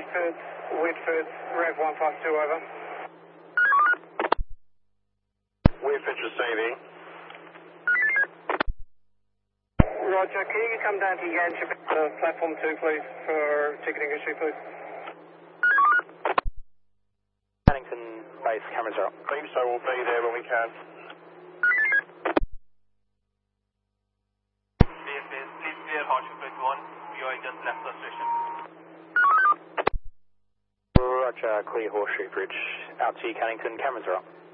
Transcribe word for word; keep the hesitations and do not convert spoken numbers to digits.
Whitford, Whitford, Rev one five two, over. Whitford receiving. Roger, can you come down to Yanchep, uh, platform two, please, for ticketing issue, please? Cannington base cameras are up. Believe so, we'll be there when we can. Base, base, please clear Horsham Bridge one. V O I just left the station. Roger, clear Horseshoe Bridge. Out to you, Cannington, cameras are up.